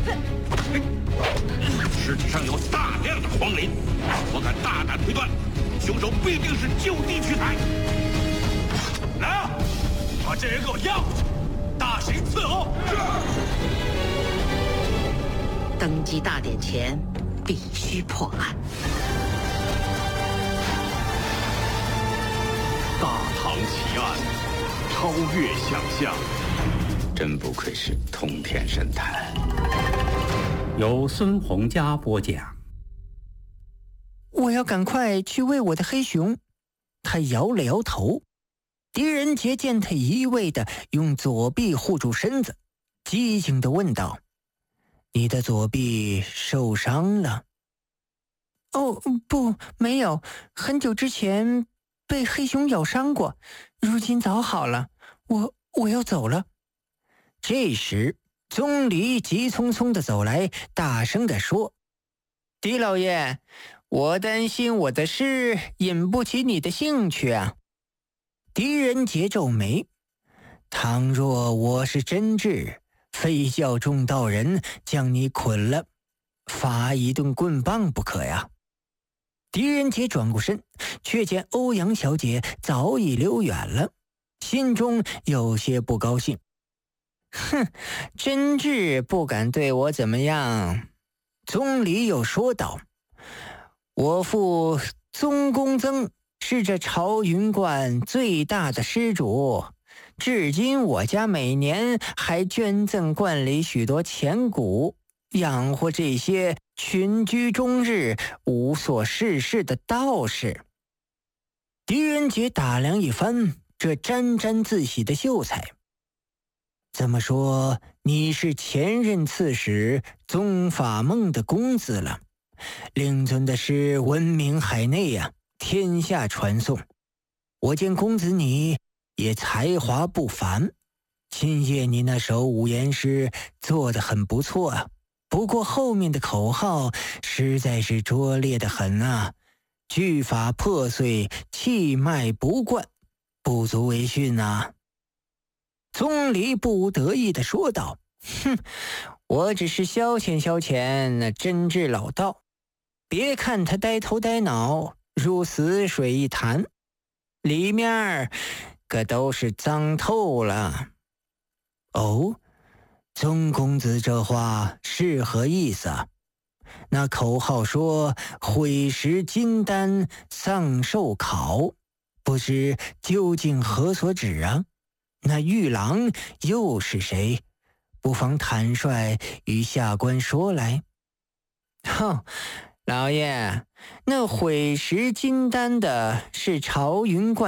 尸体上有大量的黄磷，我敢大胆推断，凶手必定是就地取材。来啊，把这人给我押过去，大刑伺候。 登基大典前必须破案。 大唐奇案，超越想象。 真不愧是通天神探。 由孙洪佳播讲。 我要赶快去喂我的黑熊。他摇了摇头。狄仁杰见他一味地用左臂护住身子，机警地问道：“你的左臂受伤了？”“哦，不，没有，很久之前被黑熊咬伤过，如今早好了。我要走了。”这时宗离急匆匆地走来，大声地说：“狄老爷，我担心我的诗引不起你的兴趣啊。”狄仁杰皱眉：“倘若我是真挚，非叫众道人将你捆了，罚一顿棍棒不可呀。”狄仁杰转过身，却见欧阳小姐早已溜远了，心中有些不高兴。哼，真挚不敢对我怎么样。宗离又说道：“我父宗公曾是这朝云观最大的施主，至今我家每年还捐赠观里许多钱谷，养活这些群居终日无所事事的道士。”狄仁杰打量一番这沾沾自喜的秀才。这么说，你是前任刺史宗法梦的公子了？令尊的诗闻名海内呀，天下传颂。我见公子你也才华不凡，今夜你那首五言诗做得很不错啊，不过后面的口号实在是拙劣得很啊，句法破碎，气脉不贯，不足为训啊。宗离不无得意地说道：“哼，我只是消遣消遣那真挚老道，别看他呆头呆脑，如死水一潭，里面可都是脏透了。”“哦，宗公子这话是何意思啊？那口号说毁蚀金丹，丧寿考，不知究竟何所指啊？那玉郎又是谁？不妨坦率与下官说来。”“哼，老爷，那毁蚀金丹的是朝云观